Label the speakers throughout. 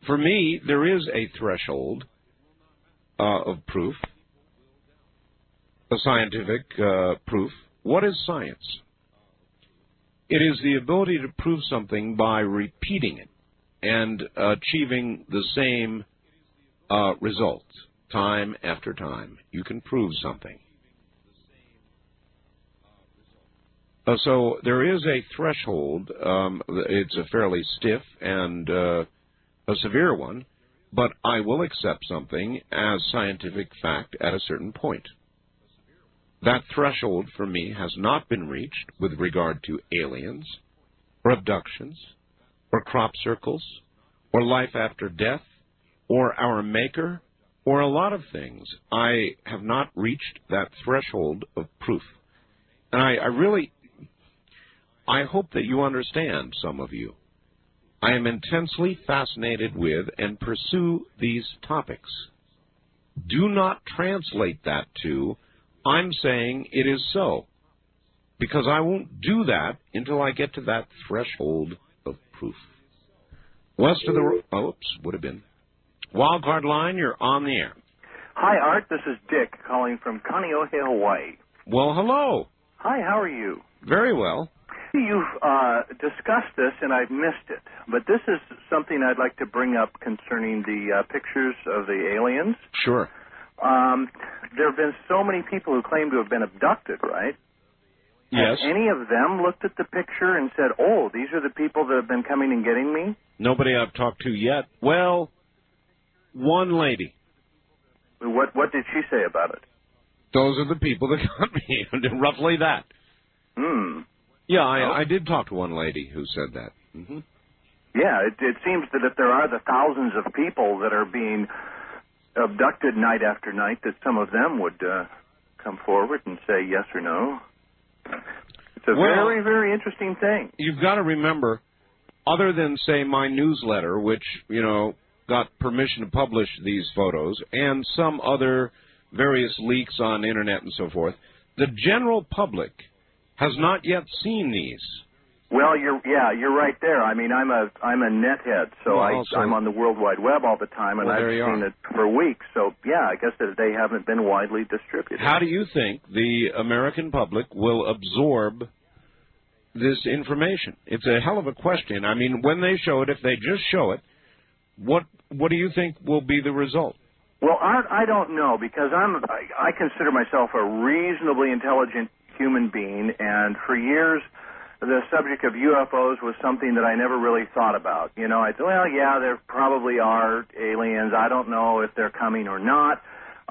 Speaker 1: For me, there is a threshold of proof, a scientific proof. What is science? It is the ability to prove something by repeating it and achieving the same result time after time. You can prove something. So there is a threshold. It's a fairly stiff and a severe one, but I will accept something as scientific fact at a certain point. That threshold for me has not been reached with regard to aliens, or abductions, or crop circles, or life after death, or our Maker, or a lot of things. I have not reached that threshold of proof. And I hope that you understand, some of you. I am intensely fascinated with and pursue these topics. Do not translate that to, I'm saying it is so, because I won't do that until I get to that threshold of proof. West of the... would have been. Wildcard line, you're on the air.
Speaker 2: Hi, Art. This is Dick calling from Kaneohe, Hawaii.
Speaker 1: Well, hello.
Speaker 2: Hi, how are you?
Speaker 1: Very well.
Speaker 2: You've discussed this, and I've missed it. But this is something I'd like to bring up concerning the pictures of the aliens.
Speaker 1: Sure.
Speaker 2: There have been so many people who claim to have been abducted, right?
Speaker 1: Yes.
Speaker 2: Have any of them looked at the picture and said, oh, these are the people that have been coming and getting me?
Speaker 1: Nobody I've talked to yet. Well, one lady.
Speaker 2: What did she say about it?
Speaker 1: Those are the people that got me. Roughly that. Yeah, I did talk to one lady who said that. Mm-hmm.
Speaker 2: Yeah, it seems that if there are the thousands of people that are being abducted night after night, that some of them would come forward and say yes or no. It's a very, very interesting thing.
Speaker 1: You've got to remember, other than, say, my newsletter, which, got permission to publish these photos, and some other various leaks on Internet and so forth, the general public has not yet seen these.
Speaker 2: Well, you're right there. I mean, I'm a nethead, so I'm on the World Wide Web all the time, and I've seen it for weeks. So, yeah, I guess that they haven't been widely distributed.
Speaker 1: How do you think the American public will absorb this information? It's a hell of a question. I mean, when they show it, if they just show it, what do you think will be the result?
Speaker 2: Well, I don't know, because I consider myself a reasonably intelligent human being, and for years the subject of UFOs was something that I never really thought about. I thought, well, yeah, there probably are aliens. I don't know if they're coming or not.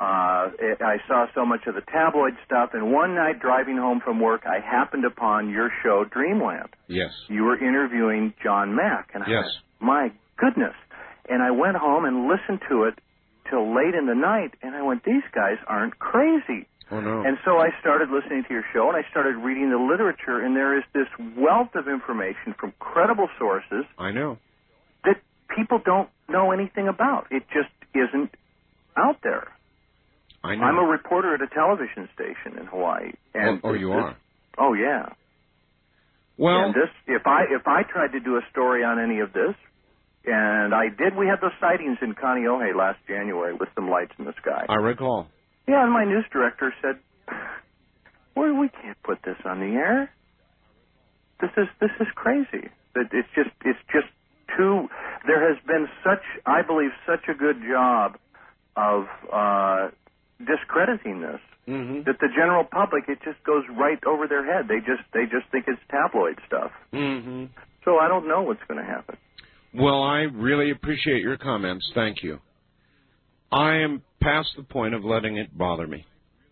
Speaker 2: I saw so much of the tabloid stuff, and one night driving home from work, I happened upon your show, Dreamland.
Speaker 1: Yes.
Speaker 2: You were interviewing John Mack, and I
Speaker 1: yes.
Speaker 2: thought, my goodness. And I went home and listened to it till late in the night, and I went, these guys aren't crazy.
Speaker 1: Oh, no.
Speaker 2: And so I started listening to your show, and I started reading the literature, and there is this wealth of information from credible sources.
Speaker 1: I know.
Speaker 2: That people don't know anything about. It just isn't out there.
Speaker 1: I know.
Speaker 2: I'm a reporter at a television station in Hawaii. And
Speaker 1: you are?
Speaker 2: Oh, yeah.
Speaker 1: Well,
Speaker 2: and this, if I tried to do a story on any of this, and I did, we had those sightings in Kaneohe last January with some lights in the sky.
Speaker 1: I recall.
Speaker 2: Yeah, and my news director said, "Well, we can't put this on the air. This is crazy. It's just too. There has been I believe, such a good job of discrediting this that the general public, it just goes right over their head. They just think it's tabloid stuff.
Speaker 1: Mm-hmm.
Speaker 2: So I don't know what's going to happen."
Speaker 1: Well, I really appreciate your comments. Thank you. I am past the point of letting it bother me.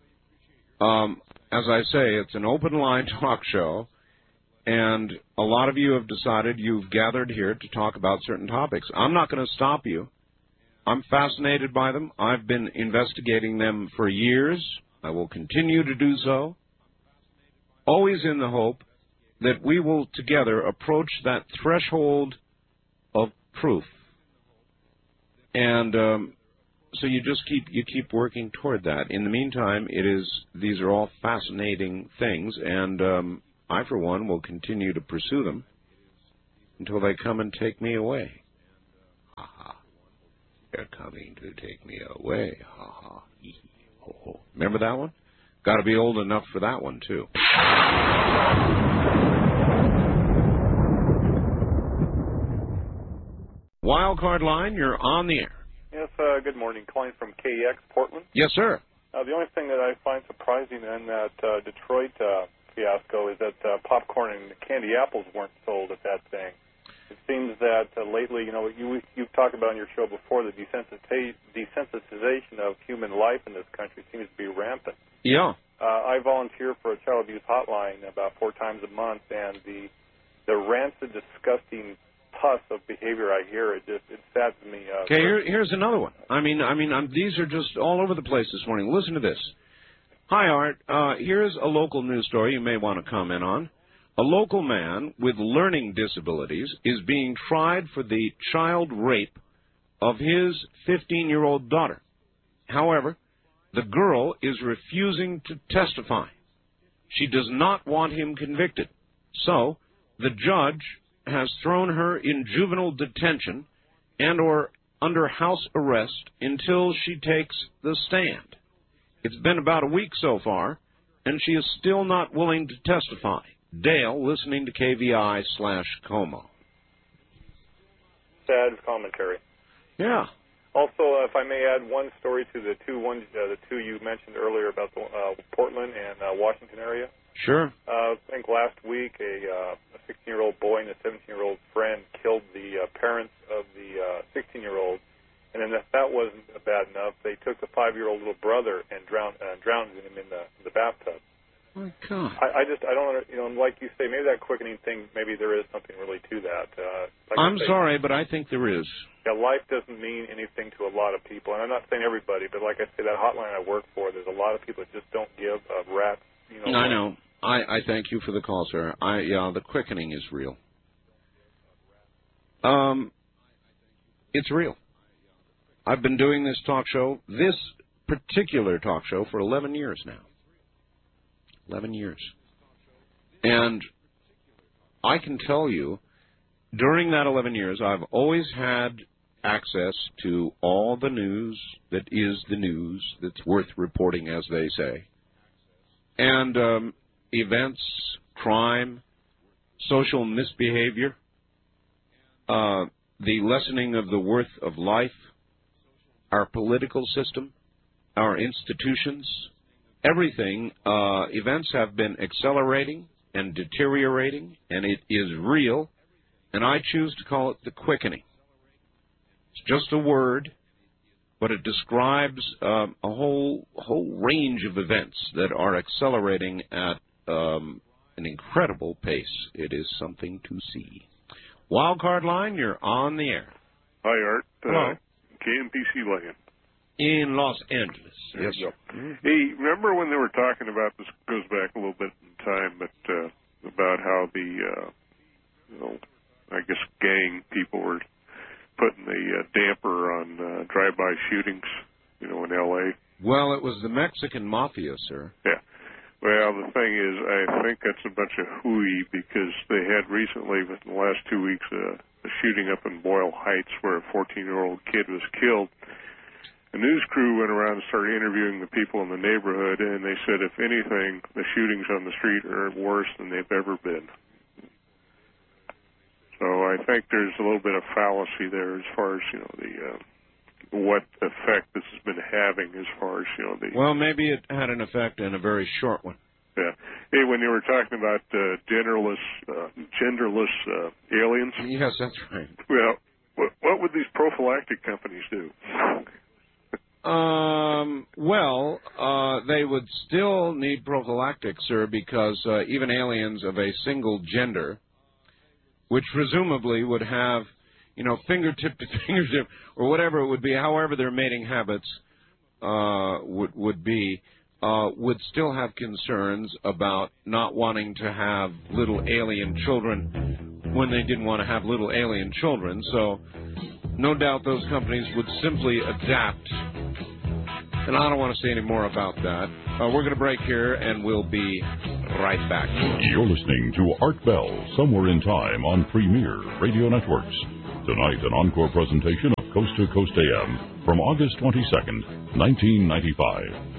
Speaker 1: As I say, it's an open line talk show, and a lot of you have decided you've gathered here to talk about certain topics. I'm not going to stop you. I'm fascinated by them. I've been investigating them for years. I will continue to do so, always in the hope that we will together approach that threshold of proof. And so you just keep working toward that. In the meantime, these are all fascinating things, and I, for one, will continue to pursue them until they come and take me away. They're coming to take me away. Ha ha. Hee hee. Ho ho. Remember that one? Got to be old enough for that one, too. Wildcard line, you're on the air.
Speaker 3: Yes, good morning. Calling from KEX, Portland.
Speaker 1: Yes, sir.
Speaker 3: The only thing that I find surprising in that Detroit fiasco is that popcorn and candy apples weren't sold at that thing. It seems that lately, you've talked about on your show before, the desensitization of human life in this country seems to be rampant.
Speaker 1: Yeah.
Speaker 3: I volunteer for a child abuse hotline about 4 times a month, and the rancid, disgusting pus of behavior I hear, it saddens me.
Speaker 1: Okay, here's another one. I mean, these are just all over the place this morning. Listen to this. Hi, Art. Here's a local news story you may want to comment on. A local man with learning disabilities is being tried for the child rape of his 15-year-old daughter. However, the girl is refusing to testify. She does not want him convicted. So, the judge has thrown her in juvenile detention and or under house arrest until she takes the stand. It's been about a week so far, and she is still not willing to testify. Dale, listening to KVI/Como.
Speaker 3: Sad commentary.
Speaker 1: Yeah.
Speaker 3: Also, if I may add one story to the two you mentioned earlier about the Portland and Washington area.
Speaker 1: Sure.
Speaker 3: I think last week a 16-year-old boy and a 17-year-old friend killed the parents of the 16-year-old, and then if that wasn't bad enough, they took the 5-year-old little brother and drowned him in the bathtub.
Speaker 1: My God.
Speaker 3: I don't, like you say, maybe that quickening thing, maybe there is something really to that.
Speaker 1: I'm sorry, but I think there is.
Speaker 3: Yeah, life doesn't mean anything to a lot of people, and I'm not saying everybody, but like I say, that hotline I work for, there's a lot of people that just don't give a rat's.
Speaker 1: I know. I thank you for the call, sir. The quickening is real. It's real. I've been doing this particular talk show, for 11 years now. 11 years. And I can tell you, during that 11 years, I've always had access to all the news that is the news that's worth reporting, as they say. And events, crime, social misbehavior, the lessening of the worth of life, our political system, our institutions, everything, events have been accelerating and deteriorating, and it is real, and I choose to call it the quickening. It's just a word, but it describes a whole range of events that are accelerating at an incredible pace. It is something to see. Wildcard line, you're on the air.
Speaker 4: Hi, Art.
Speaker 1: Hello.
Speaker 4: KMPC Land.
Speaker 1: In Los Angeles. Yes, sir.
Speaker 4: Hey, remember when they were talking about, this goes back a little bit in time, but about how the, I guess gang people were putting the damper on drive-by shootings, in L.A.?
Speaker 1: Well, it was the Mexican mafia, sir.
Speaker 4: Yeah. Well, the thing is, I think that's a bunch of hooey, because they had recently, within the last 2 weeks, a shooting up in Boyle Heights where a 14-year-old kid was killed. The news crew went around and started interviewing the people in the neighborhood, and they said, if anything, the shootings on the street are worse than they've ever been. So I think there's a little bit of fallacy there as far as, what effect this has been having as far as, the...
Speaker 1: Well, maybe it had an effect and a very short one.
Speaker 4: Yeah. Hey, when you were talking about genderless aliens...
Speaker 1: Yes, that's right.
Speaker 4: Well, what would these prophylactic companies do?
Speaker 1: They would still need prophylactics, sir, because even aliens of a single gender, which presumably would have, fingertip to fingertip, or whatever it would be, however their mating habits would be, would still have concerns about not wanting to have little alien children when they didn't want to have little alien children. So no doubt those companies would simply adapt. And I don't want to say any more about that. We're going to break here, and we'll be right back.
Speaker 5: You're listening to Art Bell, Somewhere in Time on Premier Radio Networks. Tonight, an encore presentation of Coast to Coast AM from August 22nd, 1995.